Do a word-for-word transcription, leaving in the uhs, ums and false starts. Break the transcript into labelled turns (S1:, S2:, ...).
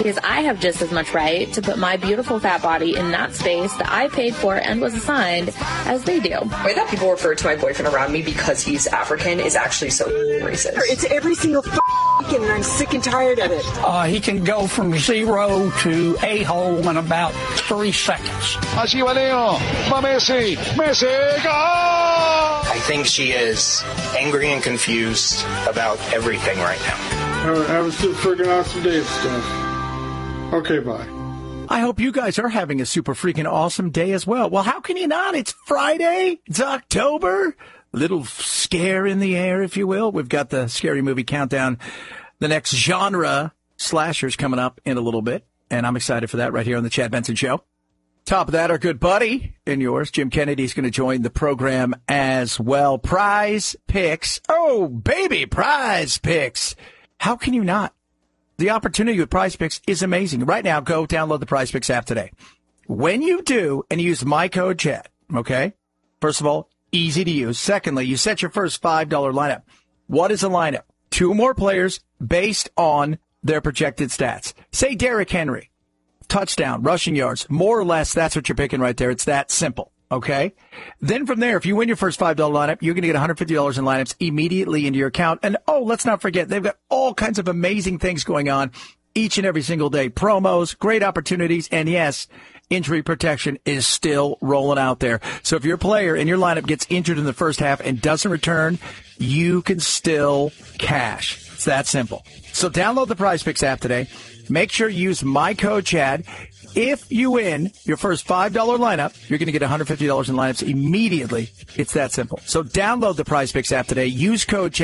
S1: because I have just as much right to put my beautiful fat body in that space that I paid for and was assigned as they do.
S2: The way that people refer to my boyfriend around me because he's African is actually so racist.
S3: It's every single f- weekend, and I'm sick and tired of it.
S4: Uh, he can go from zero to a-hole in about three seconds.
S5: Allí va Leo, va Messi, Messi, goal!
S6: I think she is angry and confused about everything right now.
S7: All right, have a super freaking awesome day, stuff. Okay, bye.
S8: I hope you guys are having a super freaking awesome day as well. Well, how can you not? It's Friday. It's October. A little scare in the air, if you will. We've got the Scary Movie Countdown, the next genre slashers coming up in a little bit. And I'm excited for that right here on the Chad Benson Show. Top of that, our good buddy and yours, Jim Kennedy, is going to join the program as well. Prize Picks. Oh, baby, Prize Picks. How can you not? The opportunity with Prize Picks is amazing. Right now, go download the Prize Picks app today. When you do, and use my code Chad, okay? First of all, easy to use. Secondly, you set your first five dollar lineup. What is a lineup? Two more players based on their projected stats. Say Derrick Henry. Touchdown, rushing yards, more or less, that's what you're picking right there. It's that simple, okay? Then from there, if you win your first five dollar lineup, you're going to get one hundred fifty dollars in lineups immediately into your account. And, oh, let's not forget, they've got all kinds of amazing things going on each and every single day. Promos, great opportunities, and, yes, injury protection is still rolling out there. So if your player in your lineup gets injured in the first half and doesn't return, you can still cash. It's that simple. So download the Prize Picks app today. Make sure you use my code Chad. If you win your first five dollar lineup, you're going to get one hundred fifty dollars in lineups immediately. It's that simple. So download the Prize Picks app today. Use code Chad.